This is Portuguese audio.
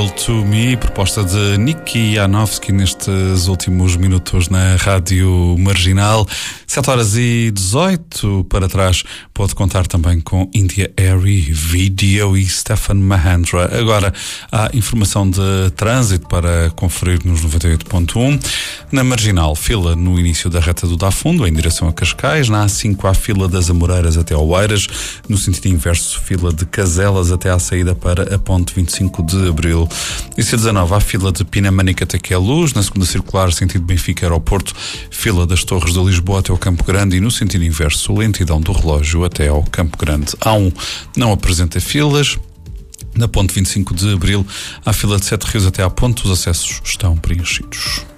Real to Me, proposta de Nicky Janowski nestes últimos minutos na Rádio Marginal. 7h18 para trás, pode contar também com India Airy, Video e Stefan Mahendra. Agora há informação de trânsito para conferir nos 98.1. Na Marginal, fila no início da reta do Dafundo, em direção a Cascais. Na A5 há fila das Amoreiras até Oeiras. No sentido inverso, fila de Caselas até à saída para a ponte 25 de Abril. E C19 há fila de Pinamanique até Queluz. Na segunda circular, sentido Benfica Aeroporto, fila das Torres de Lisboa até ao Campo Grande. E no sentido inverso, lentidão do relógio até ao Campo Grande. A1 não apresenta filas. Na ponte 25 de Abril há fila de Sete Rios até à ponte. Os acessos estão preenchidos.